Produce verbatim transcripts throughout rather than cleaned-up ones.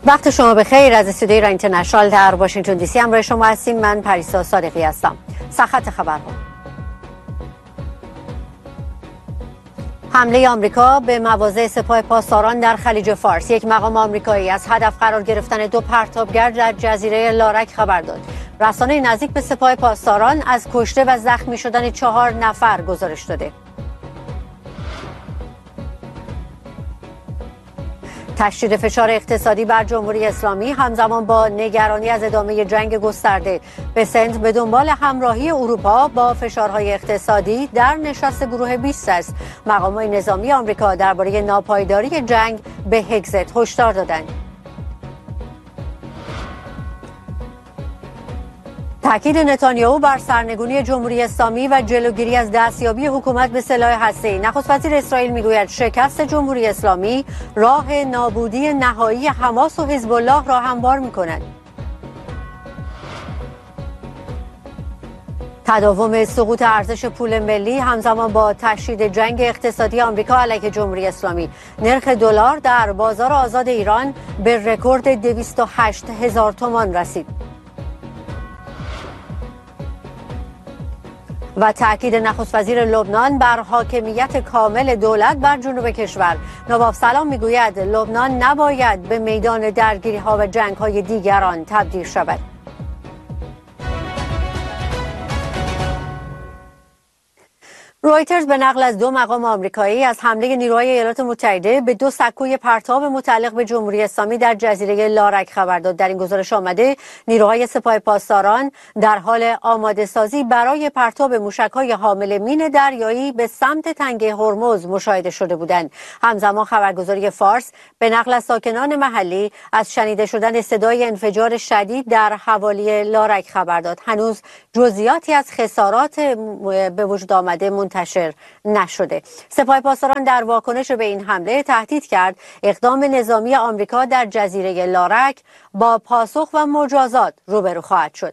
وقت شما بخیر. از استودیوی ایران اینترنشنال در واشنگتن دی سی همراه شما هستیم. من پریسا صادقی هستم. سرخط خبرها: حمله آمریکا به مواضع سپاه پاسداران در خلیج فارس. یک مقام آمریکایی از هدف قرار گرفتن دو پرتابگر در جزیره لارک خبر داد. رسانه نزدیک به سپاه پاسداران از کشته و زخمی شدن چهار نفر گزارش داده. تشدید فشار اقتصادی بر جمهوری اسلامی همزمان با نگرانی از ادامه جنگ گسترده به سند به دنبال همراهی اروپا با فشارهای اقتصادی در نشست گروه بیست است. مقامات نظامی آمریکا درباره ناپایداری جنگ به هگزت هشدار دادند. تاکید نتانیاهو بر سرنگونی جمهوری اسلامی و جلوگیری از دستیابی حکومت به سلاح هسته‌ای. نخست وزیر اسرائیل میگوید شکست جمهوری اسلامی راه نابودی نهایی حماس و حزب الله را هموار می‌کند. تداوم سقوط ارزش پول ملی همزمان با تشدید جنگ اقتصادی آمریکا علیه جمهوری اسلامی، نرخ دلار در بازار آزاد ایران به رکورد دویست و هشت هزار تومان رسید. و تأکید نخست وزیر لبنان بر حاکمیت کامل دولت بر جنوب کشور. نواب سلام میگوید لبنان نباید به میدان درگیری ها و جنگ های دیگران تبدیل شود. رویترز به نقل از دو مقام آمریکایی از حمله نیروهای ایالات متحده به دو سکوی پرتاب متعلق به جمهوری اسلامی در جزیره لارک خبر داد. در این گزارش آمده نیروهای سپاه پاسداران در حال آماده سازی برای پرتاب موشک‌های حامل مین دریایی به سمت تنگه هرمز مشاهده شده بودند. همزمان خبرگزاری فارس به نقل از ساکنان محلی از شنیده شدن صدای انفجار شدید در حوالی لارک خبر داد. هنوز جزئیاتی از خسارات به وجود آمده منتشر نشده. سپاه پاسداران در واکنش به این حمله تهدید کرد اقدام نظامی آمریکا در جزیره لارک با پاسخ و مجازات روبرو خواهد شد.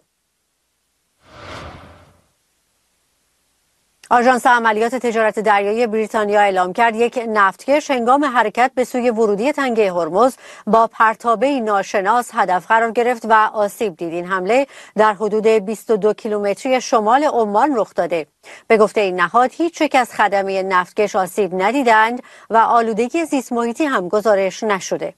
آژانس عملیات تجارت دریایی بریتانیا اعلام کرد یک نفتکش هنگام حرکت به سوی ورودی تنگه هرمز با پرتابه ناشناس هدف قرار گرفت و آسیب دید. این حمله در حدود بیست و دو کیلومتری شمال عمان رخ داده. به گفته این نهاد هیچ یک از خدمه نفتکش آسیب ندیدند و آلودگی زیست محیطی هم گزارش نشده.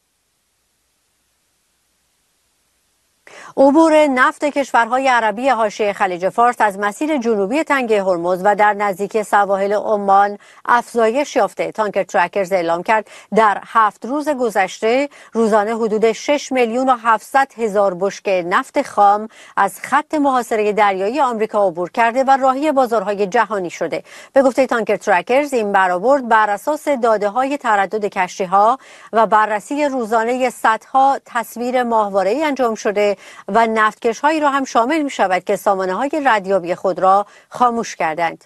عبور نفت کشورهای عربی حاشیه خلیج فارس از مسیر جنوبی تنگه هرمز و در نزدیکی سواحل عمان افزایش یافته. تانکر ترکرز اعلام کرد در هفت روز گذشته روزانه حدود شش میلیون و هفتصد هزار بشکه نفت خام از خط محاصره دریایی آمریکا عبور کرده و راهی بازارهای جهانی شده. به گفته تانکر ترکرز این برآورد بر اساس داده‌های تردد کشتی‌ها و بررسی روزانه صدها تصویر ماهواره‌ای انجام شده و نفتکش هایی را هم شامل می شود که سامانه های ردیابی خود را خاموش کردند.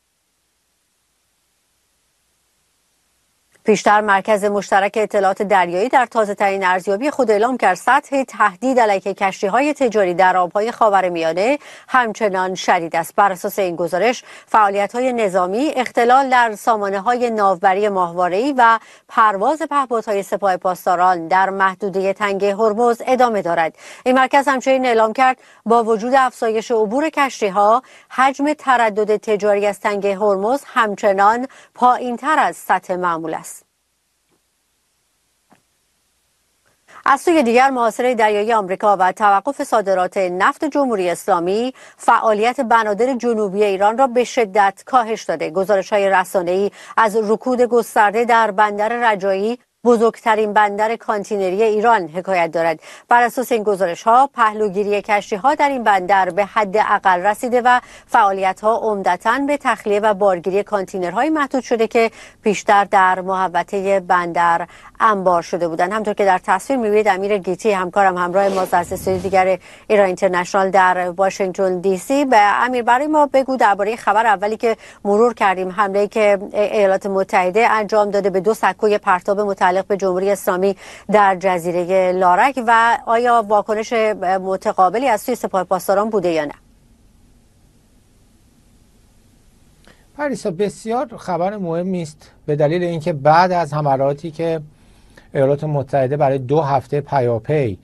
پیشتر مرکز مشترک اطلاعات دریایی در تازه ترین ارزیابی خود اعلام کرد سطح تهدید علیه کشتی های تجاری در آبهای خاورمیانه همچنان شدید است. بر اساس این گزارش فعالیت های نظامی، اختلال در سامانه های ناوبری ماهواره‌ای و پرواز پهپادهای سپاه پاسداران در محدوده تنگه هرمز ادامه دارد. این مرکز همچنین اعلام کرد با وجود افزایش عبور کشتی ها، حجم تردد تجاری از تنگه هرمز همچنان پایین‌تر از سطح معمول است. از سوی دیگر محاصره دریایی آمریکا و توقف صادرات نفت جمهوری اسلامی فعالیت بنادر جنوبی ایران را به شدت کاهش داده. گزارش‌های رسانه‌ای از رکود گسترده در بندر رجایی، بزرگترین بندر کانتینری ایران، حکایت دارد. بر اساس این گزارش‌ها پهلوگیری کشتی‌ها در این بندر به حد اقل رسیده و فعالیت‌ها عمدتاً به تخلیه و بارگیری کانتینرهای محدود شده که پیشتر در محوطه بندر انبار شده بودند. همونطور که در تصویر می‌بینید امیر گیتی همکارم همراه ما از استودیوی دیگر ایران اینترنشنال در واشنگتن دی سی. به امیر برای ما بگو درباره خبر اولی که مرور کردیم، حمله‌ای که ایالات متحده انجام داده به دو سکوی پرتاب متعلق به جمهوری اسلامی در جزیره لارک و آیا واکنش متقابلی از سوی سپاه پاسداران بوده یا نه؟ پریسا، بسیار خبر مهمی است به دلیل اینکه بعد از حملاتی که ایالات متحده برای دو هفته پیاپی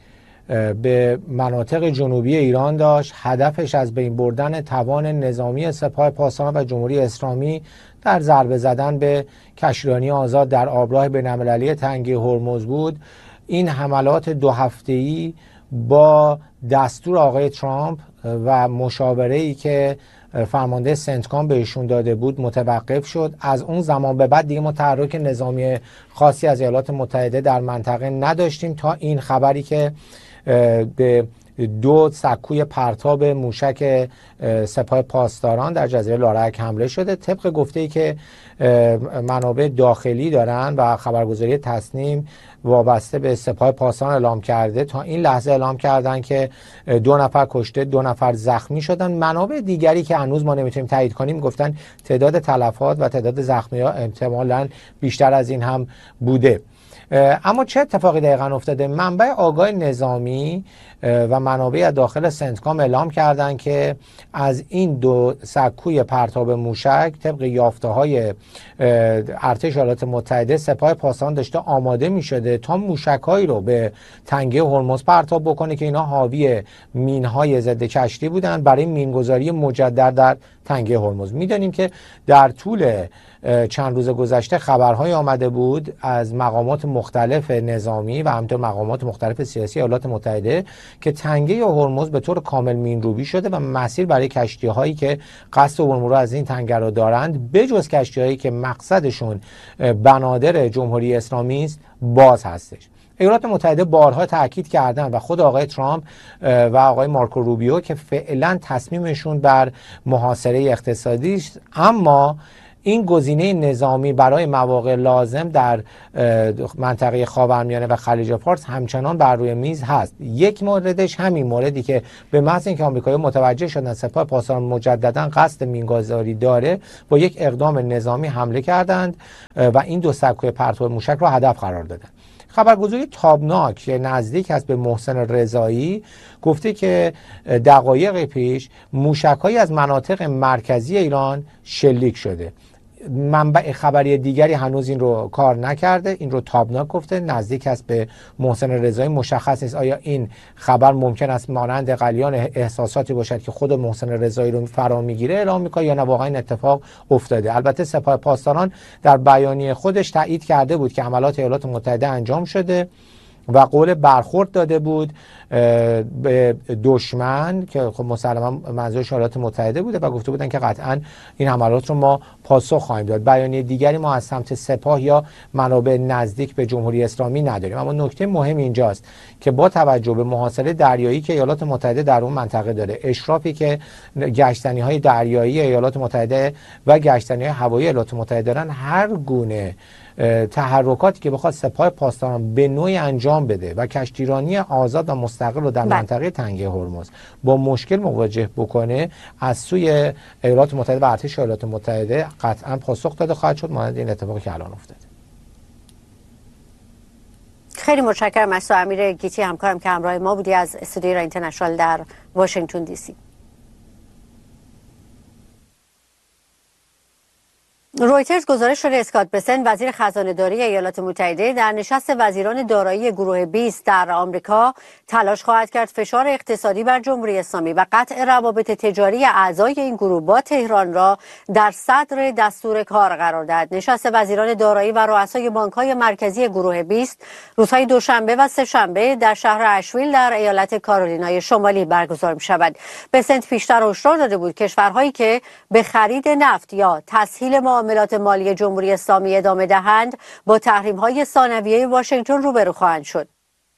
به مناطق جنوبی ایران داشت. هدفش از بین بردن توان نظامی سپاه پاسداران و جمهوری اسلامی در ضربه زدن به کشتیرانی آزاد در آبراه بین‌المللی تنگه هرمز بود. این حملات دو هفته‌ای با دستور آقای ترامپ و مشاوره‌ای که فرمانده سنتکام بهشون داده بود متوقف شد. از اون زمان به بعد دیگه ما تحرک نظامی خاصی از ایالات متحده در منطقه نداشتیم تا این خبری که به دو سکوی پرتاب موشک سپاه پاسداران در جزیره لارک حمله شده. طبق گفته‌ای که منابع داخلی دارن و خبرگزاری تصنیم وابسته به سپاه پاسداران اعلام کرده، تا این لحظه اعلام کردن که دو نفر کشته، دو نفر زخمی شدن. منابع دیگری که هنوز ما نمیتونیم تایید کنیم گفتن تعداد تلفات و تعداد زخمی‌ها احتمالاً بیشتر از این هم بوده. اما چه اتفاقی دقیقاً افتاده؟ منبع آگاه نظامی و منابع داخل سنتکام اعلام کردند که از این دو سکوی پرتاب موشک طبق یافته‌های ارتش ایالات متحده سپاه پاسداران داشته آماده می‌شده تا موشک‌هایی رو به تنگه هرمز پرتاب بکنه که اینا حاوی مین‌های ضد کشتی بودن برای مینگذاری مجدد در تنگه هرمز. می‌دونیم که در طول چند روز گذشته خبرهای آمده بود از مقامات مختلف نظامی و همینطور مقامات مختلف سیاسی ایالات متحده که تنگه هرمز به طور کامل مین‌روبی شده و مسیر برای کشتی‌هایی که قصد عبور از این تنگه را دارند بجز کشتی‌هایی که مقصدشون بنادر جمهوری اسلامی است باز هستش. ایالات متحده بارها تاکید کردن و خود آقای ترامپ و آقای مارکو روبیو که فعلا تصمیمشون بر محاصره اقتصادی است، اما این گزینه نظامی برای مواقع لازم در منطقه خاورمیانه و خلیج فارس همچنان بر روی میز هست. یک موردش همین موردی که به محض اینکه آمریکایی‌ها متوجه شدن سپاه پاسداران مجددا قصد مینگذاری داره با یک اقدام نظامی حمله کردند و این دو سکوی پرتاب موشک را هدف قرار دادند. خبرگزاری تابناک که نزدیک است به محسن رضایی گفته که دقایق پیش موشک‌هایی از مناطق مرکزی ایران شلیک شده. منبع خبری دیگری هنوز این رو کار نکرده. این رو تابناک گفته، نزدیک است به محسن رضایی. مشخص نیست آیا این خبر ممکن است مانند قلیان احساساتی باشد که خود محسن رضایی رو فرا میگیره اعلام میکنه یا نه واقعا این اتفاق افتاده. البته سپاه پاسداران در بیانیه خودش تایید کرده بود که عملیات ایالات متحده انجام شده و قول برخورد داده بود به دشمن که خب مسلما منظورش ایالات متحده بوده و گفته بودن که قطعا این حملات رو ما پاسخ خواهیم داد. بیانیه دیگری ما از سمت سپاه یا منابع نزدیک به جمهوری اسلامی نداریم. اما نکته مهم اینجاست که با توجه به محاصره دریایی که ایالات متحده در اون منطقه داره، اشرافی که گشتنی‌های دریایی ایالات متحده و گشتنی‌های هوایی ایالات متحده دارن، هر گونه تحرکاتی که بخواد سپاه پاسداران به نوعی انجام بده و کشتیرانی آزاد و مستقل رو در منطقه تنگه هرمز با مشکل مواجه بکنه، از سوی ایالات متحده و ارتش ایالات متحده قطعا پاسخ داده خواهد شد، مانند این اتفاقی که الان افتاده. خیلی متشکرم از تو امیر گیتی، همکارم که همراه ما بودی از استودیو ایران اینترنشنال در واشنگتن دی سی. رویترز گزارش داده اسکات بسنت، وزیر خزانه‌داری ایالات متحده، در نشست وزیران دارایی گروه بیست در آمریکا تلاش خواهد کرد فشار اقتصادی بر جمهوری اسلامی و قطع روابط تجاری اعضای این گروه با تهران را در صدر دستور کار قرار دهد. نشست وزیران دارایی و رؤسای بانک‌های مرکزی گروه بیست روزهای دوشنبه و سه‌شنبه در شهر اشویل در ایالت کارولینای شمالی برگزار می‌شود. بسنت پیشتر هشدار داده بود کشورهایی که به خرید نفت یا تسهیل معاملات مالی جمهوری اسلامی ادامه دهند با تحریم‌های ثانویه واشنگتن روبرو خواهند شد.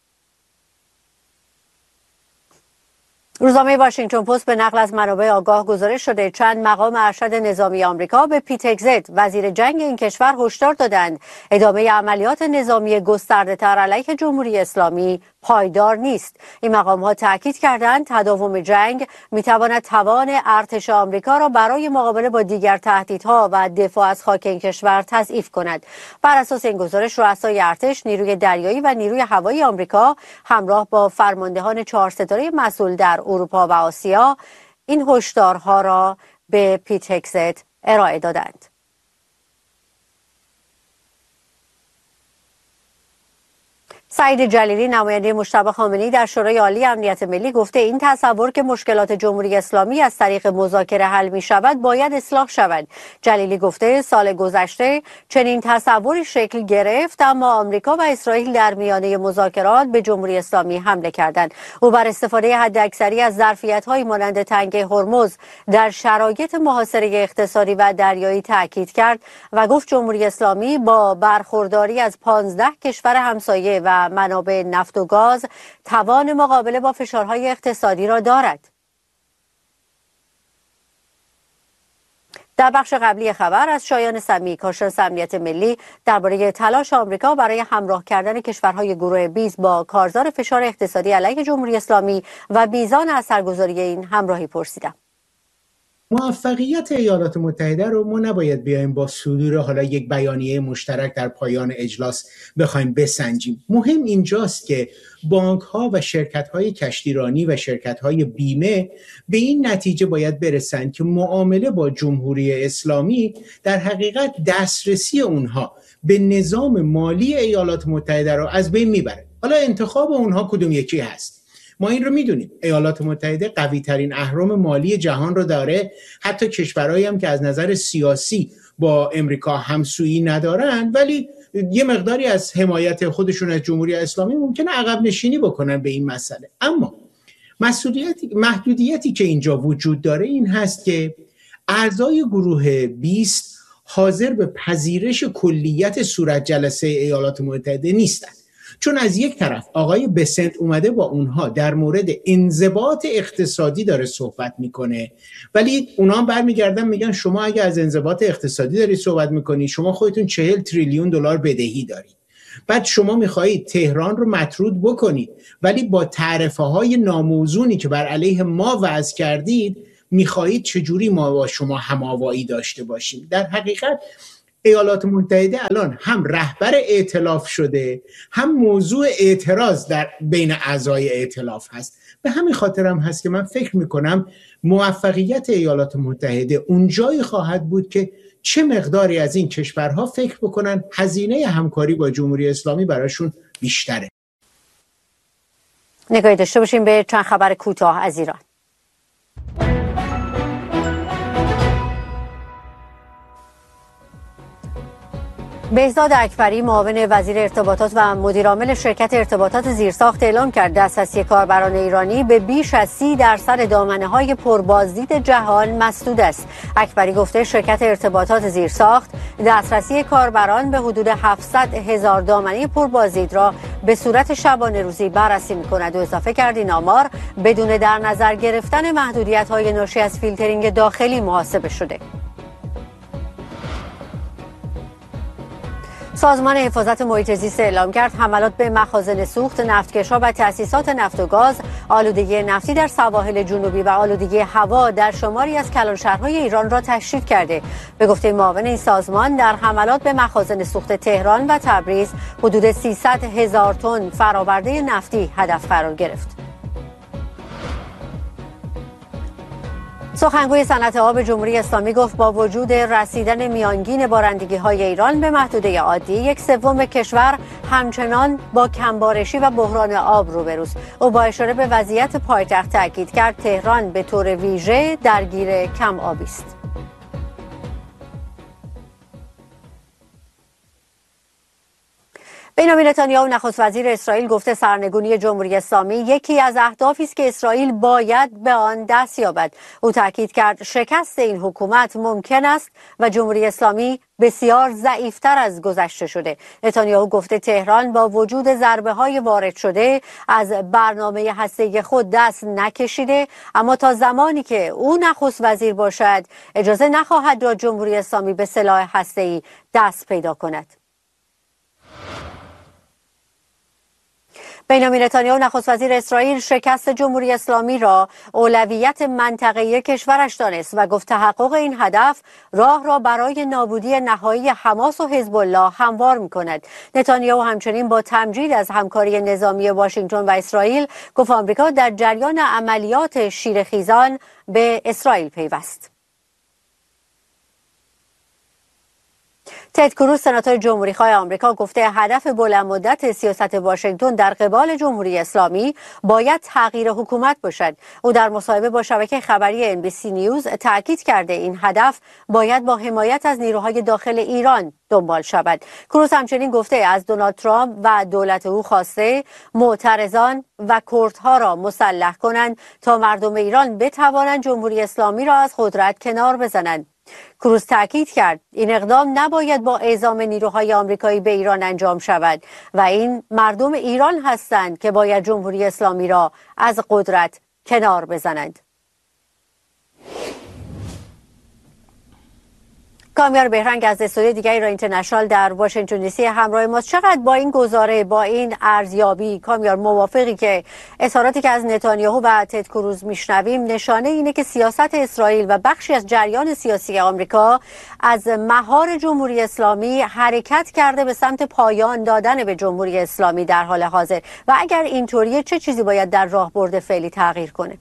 روزنامه واشنگتن پست به نقل از منابع آگاه گزارش شده چند مقام ارشد نظامی آمریکا به پیت هگزت وزیر جنگ این کشور هشدار دادند ادامه عملیات نظامی گسترده‌تر علیه جمهوری اسلامی پایدار نیست. این مقام ها تاکید کردند تداوم جنگ میتواند توان ارتش آمریکا را برای مقابله با دیگر تهدیدها و دفاع از خاک این کشور تضعیف کند. بر اساس این گزارش رؤسای ارتش، نیروی دریایی و نیروی هوایی آمریکا همراه با فرماندهان چهار ستاره مسئول در اروپا و آسیا این هشدارها را به پیت هگزت ارائه دادند. سعید جلیلی نماینده مجتبی خامنه‌ای در شورای عالی امنیت ملی گفته این تصور که مشکلات جمهوری اسلامی از طریق مذاکره حل می شود باید اصلاح شود. جلیلی گفته سال گذشته چنین تصوری شکل گرفت اما آمریکا و اسرائیل در میانه مذاکرات به جمهوری اسلامی حمله کردند. او بر استفاده حداکثری از ظرفیت‌های مانند تنگه هرمز در شرایط محاصره اقتصادی و دریایی تاکید کرد و گفت جمهوری اسلامی با برخورداری از پانزده کشور همسایه و منابع نفت و گاز توان مقابله با فشارهای اقتصادی را دارد. در بخش قبلی خبر از شایان سمی، کارشناس امنیت ملی، درباره تلاش آمریکا برای همراه کردن کشورهای گروه بیست با کارزار فشار اقتصادی علیه جمهوری اسلامی و میزان اثرگذاری این همراهی پرسیدم. موفقیت ایالات متحده رو ما نباید بیایم با صدور حالا یک بیانیه مشترک در پایان اجلاس بخوایم بسنجیم. مهم اینجاست که بانک ها و شرکت های کشتیرانی و شرکت های بیمه به این نتیجه باید برسند که معامله با جمهوری اسلامی در حقیقت دسترسی اونها به نظام مالی ایالات متحده رو از بین میبره. حالا انتخاب اونها کدوم یکی هست؟ ما این رو میدونیم ایالات متحده قوی ترین اهرم مالی جهان رو داره، حتی کشورهایی هم که از نظر سیاسی با امریکا همسویی ندارن ولی یه مقداری از حمایت خودشون از جمهوری اسلامی ممکنه عقب نشینی بکنن به این مسئله. اما مسئولیتی محدودیتی که اینجا وجود داره این هست که اعضای گروه بیست حاضر به پذیرش کلیت صورت جلسه ایالات متحده نیستن، چون از یک طرف آقای بسنت اومده با اونها در مورد انضباط اقتصادی داره صحبت میکنه ولی اونها هم برمیگردن میگن شما اگه از انضباط اقتصادی داری صحبت میکنی شما خودتون چهل تریلیون دلار بدهی دارید، بعد شما میخواهید تهران رو مطرود بکنید ولی با تعرفه های ناموزونی که بر علیه ما وضع کردید میخواهید چجوری ما با شما هماوایی داشته باشیم. در حقیقت ایالات متحده الان هم رهبر ائتلاف شده هم موضوع اعتراض در بین اعضای ائتلاف هست. به همین خاطر هم هست که من فکر میکنم موفقیت ایالات متحده اونجایی خواهد بود که چه مقداری از این کشورها فکر بکنن هزینه همکاری با جمهوری اسلامی براشون بیشتره. نگاهی داشته باشیم به چند خبر کوتاه از ایران. بهزاد اکبری معاون وزیر ارتباطات و مدیرعامل شرکت ارتباطات زیرساخت اعلام کرد دسترسی کاربران ایرانی به بیش از سی درصد دامنه‌های پربازدید جهان مسدود است. اکبری گفته شرکت ارتباطات زیرساخت دسترسی کاربران به حدود هفتصد هزار دامنه پربازدید را به صورت شبانه روزی بررسی می‌کند و اضافه کرد این آمار بدون در نظر گرفتن محدودیت‌های ناشی از فیلترینگ داخلی محاسبه شده. سازمان حفاظت محیط زیست اعلام کرد حملات به مخازن سوخت نفتکش‌ها و تأسیسات نفت و گاز، آلودگی نفتی در سواحل جنوبی و آلودگی هوا در شماری از کلانشهرهای ایران را تشدید کرده. به گفته معاون این سازمان در حملات به مخازن سوخت تهران و تبریز حدود سیصد هزار تن فرآورده نفتی هدف قرار گرفت. سخنگوی صنعت آب جمهوری اسلامی گفت با وجود رسیدن میانگین بارندگی‌های ایران به محدوده عادی، یک سوم کشور همچنان با کمبارشی و بحران آب روبروست. او با اشاره به وضعیت پایتخت تاکید کرد تهران به طور ویژه درگیر کم آبی است. بنیامین نتانیاهو نخست وزیر اسرائیل گفته سرنگونی جمهوری اسلامی یکی از اهدافی است که اسرائیل باید به آن دست یابد. او تاکید کرد شکست این حکومت ممکن است و جمهوری اسلامی بسیار ضعیفتر از گذشته شده. نتانیاهو گفته تهران با وجود ضربه‌های وارد شده از برنامه هسته‌ای خود دست نکشیده، اما تا زمانی که او نخست وزیر باشد اجازه نخواهد داد جمهوری اسلامی به سلاح هسته‌ای دست پیدا کند. بنیامین نتانیاهو نخست وزیر اسرائیل شکست جمهوری اسلامی را اولویت منطقه‌ای کشورش دانست و گفت تحقق این هدف راه را برای نابودی نهایی حماس و حزب الله هموار می‌کند. نتانیاهو همچنین با تمجید از همکاری نظامی واشنگتن و اسرائیل گفت آمریکا در جریان عملیات شیرخیزان به اسرائیل پیوست. تد کروز سناتور جمهوریخواه آمریکا گفته هدف بلند مدت سیاست واشنگتن در قبال جمهوری اسلامی باید تغییر حکومت باشد. او در مصاحبه با شبکه خبری ان بی سی نیوز تاکید کرده این هدف باید با حمایت از نیروهای داخل ایران دنبال شود. کروز همچنین گفته از دونالد ترامپ و دولت او خواسته معترضان و کردها را مسلح کنند تا مردم ایران بتوانند جمهوری اسلامی را از قدرت کنار بزنند. کروز تاکید کرد این اقدام نباید با اعزام نیروهای آمریکایی به ایران انجام شود و این مردم ایران هستند که باید جمهوری اسلامی را از قدرت کنار بزنند. کامیار بهرنگ از استودیو دیگه ایران اینترنشنال در واشنگتن دی سی همراه ماست. چقدر با این گزاره، با این ارزیابی کامیار موافقی که اظهاراتی که از نتانیاهو و تد کروز میشنویم نشانه اینه که سیاست اسرائیل و بخشی از جریان سیاسی آمریکا از مهار جمهوری اسلامی حرکت کرده به سمت پایان دادن به جمهوری اسلامی در حال حاضر و اگر اینطوریه چه چیزی باید در راهبرد فعلی تغییر کنه؟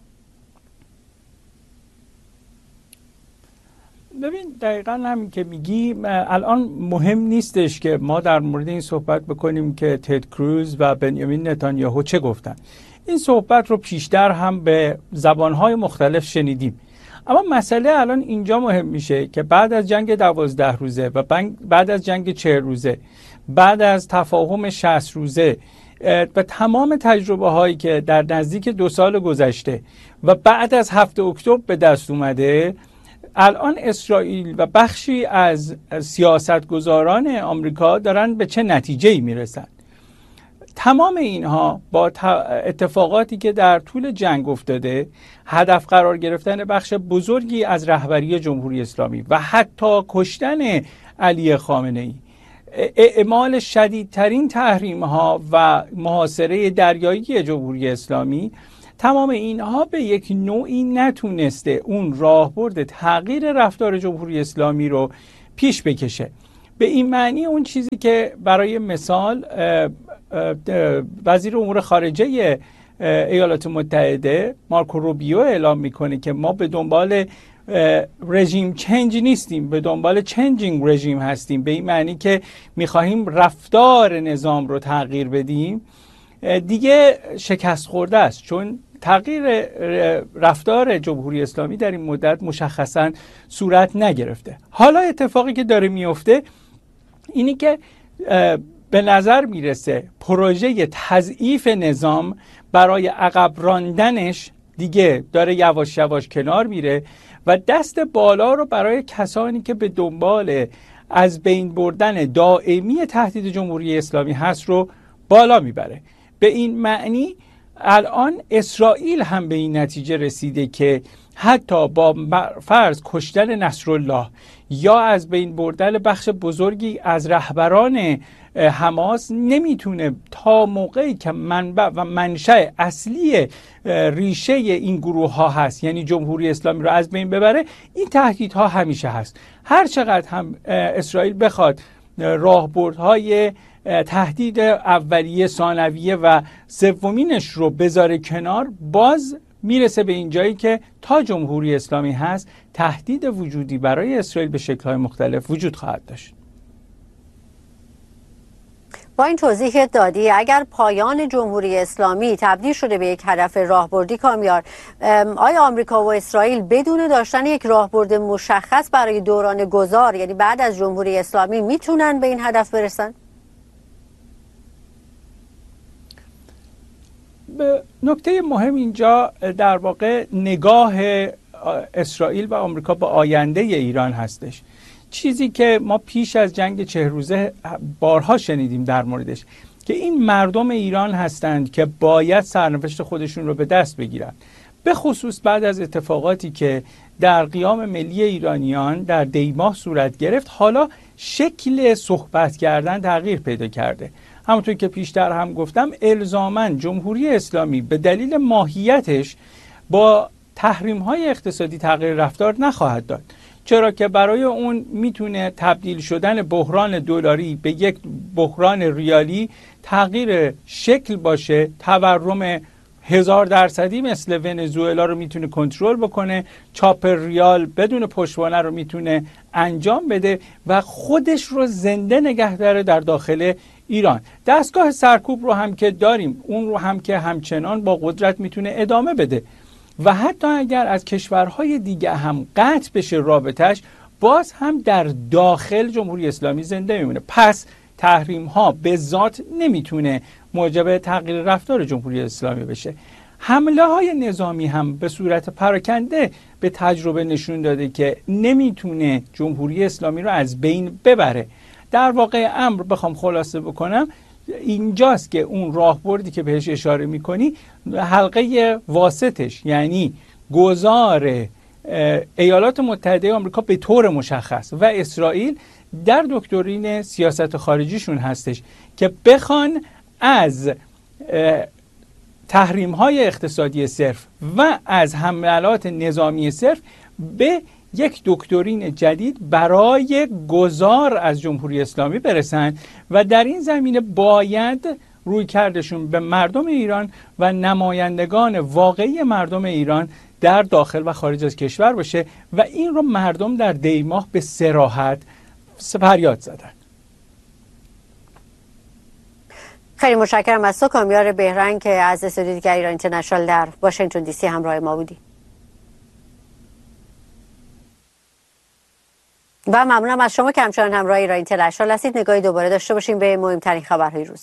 ببین دقیقا همین که میگی الان مهم نیستش که ما در مورد این صحبت بکنیم که تد کروز و بنیامین نتانیاهو چه گفتن. این صحبت رو پیشتر هم به زبانهای مختلف شنیدیم. اما مسئله الان اینجا مهم میشه که بعد از جنگ دوازده روزه و بعد از جنگ چهل روزه، بعد از تفاهم شصت روزه و تمام تجربه هایی که در نزدیک دو سال گذشته و بعد از هفت اکتبر به دست اومده، الان اسرائیل و بخشی از سیاستگزاران آمریکا دارن به چه نتیجه‌ای میرسن. تمام اینها با اتفاقاتی که در طول جنگ افتاده، هدف قرار گرفتن بخش بزرگی از رهبری جمهوری اسلامی و حتی کشتن علی خامنه‌ای، اعمال شدیدترین تحریم‌ها و محاصره دریایی جمهوری اسلامی، تمام اینها به یک نوعی نتونسته اون راهبرد تغییر رفتار جمهوری اسلامی رو پیش بکشه. به این معنی اون چیزی که برای مثال وزیر امور خارجه ایالات متحده مارکو روبیو اعلام میکنه که ما به دنبال رژیم چنج نیستیم، به دنبال چنجینگ رژیم هستیم، به این معنی که میخواهیم رفتار نظام رو تغییر بدیم، دیگه شکست خورده است، چون تغییر رفتار جمهوری اسلامی در این مدت مشخصاً صورت نگرفته. حالا اتفاقی که داره میفته اینی که به نظر میرسه پروژه تضعیف نظام برای عقب راندنش دیگه داره یواش یواش کنار میره و دست بالا رو برای کسانی که به دنبال از بین بردن دائمی تهدید جمهوری اسلامی هست رو بالا میبره. به این معنی الان اسرائیل هم به این نتیجه رسیده که حتی با فرض کشتن نصرالله یا از بین بردن بخش بزرگی از رهبران حماس نمیتونه تا موقعی که منبع و منشأ اصلی ریشه این گروه ها هست، یعنی جمهوری اسلامی رو از بین ببره، این تهدیدها همیشه هست. هر چقدر هم اسرائیل بخواد راهبردهای تهدید اولیه، ثانویه و سومینش رو بذاره کنار، باز میرسه به این جایی که تا جمهوری اسلامی هست تهدید وجودی برای اسرائیل به شکل‌های مختلف وجود خواهد داشت. با این توضیح دادی اگر پایان جمهوری اسلامی تبدیل شده به یک هدف راهبردی، کامیار، آیا آمریکا و اسرائیل بدون داشتن یک راهبرد مشخص برای دوران گذار، یعنی بعد از جمهوری اسلامی، میتونن به این هدف برسن؟ نکته مهم اینجا در واقع نگاه اسرائیل و آمریکا به آینده ایران هستش. چیزی که ما پیش از جنگ چهل روزه بارها شنیدیم در موردش، که این مردم ایران هستند که باید سرنوشت خودشون رو به دست بگیرن، به خصوص بعد از اتفاقاتی که در قیام ملی ایرانیان در دی ماه صورت گرفت. حالا شکل صحبت کردن تغییر پیدا کرده. همونطور که پیشتر هم گفتم، الزاماً جمهوری اسلامی به دلیل ماهیتش با تحریم‌های اقتصادی تغییر رفتار نخواهد داد، چرا که برای اون میتونه تبدیل شدن بحران دلاری به یک بحران ریالی تغییر شکل باشه. تورم هزار درصدی مثل ونزوئلا رو میتونه کنترل بکنه، چاپ ریال بدون پشتوانه رو میتونه انجام بده و خودش رو زنده نگه داره در داخل ایران. دستگاه سرکوب رو هم که داریم، اون رو هم که همچنان با قدرت میتونه ادامه بده و حتی اگر از کشورهای دیگه هم قطع بشه رابطش، باز هم در داخل جمهوری اسلامی زنده میمونه. پس تحریم ها به ذات نمیتونه موجب تغییر رفتار جمهوری اسلامی بشه. حمله های نظامی هم به صورت پراکنده به تجربه نشون داده که نمیتونه جمهوری اسلامی رو از بین ببره. در واقع امر بخوام خلاصه بکنم اینجاست که اون راهبردی که بهش اشاره میکنی، حلقه واسطش یعنی گذار ایالات متحده آمریکا به طور مشخص و اسرائیل در دکترین سیاست خارجیشون هستش که بخوان از تحریم های اقتصادی صرف و از حملات نظامی صرف به یک دکترین جدید برای گذار از جمهوری اسلامی برسن و در این زمینه باید روی کردشون به مردم ایران و نمایندگان واقعی مردم ایران در داخل و خارج از کشور باشه و این رو مردم در دی ماه به صراحت فریاد زدن. خیلی متشکرم از تو کامیار بهرنگ که از استودیو دیگر ایران اینترنشنال در واشنگتن دی سی همراه ما بودی. و ممنونم از شما که همچنان همراه ایران اینترنشنال هستید. نگاهی دوباره داشته باشیم به مهمترین خبرهای روز.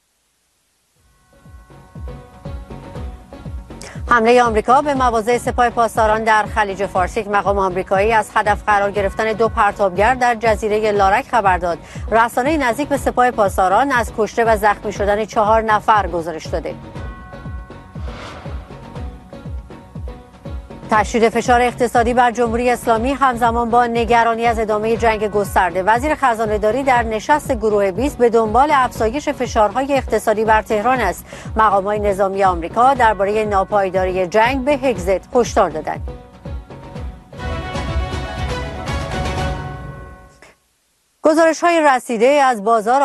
حمله آمریکا به مواضع سپاه پاسداران در خلیج فارس. یک مقام آمریکایی از هدف قرار گرفتن دو پرتابگر در جزیره لارک خبر داد. رسانه نزدیک به سپاه پاسداران از کشته و زخمی شدن چهار نفر گزارش داده. تشدید فشار اقتصادی بر جمهوری اسلامی همزمان با نگرانی از ادامه جنگ گسترده. وزیر خزانه‌داری در نشست گروه بیست به دنبال افزایش فشارهای اقتصادی بر تهران است. مقامات نظامی آمریکا درباره ناپایداری جنگ به هگزت هشدار دادند. گزارش‌های رسیده از بازار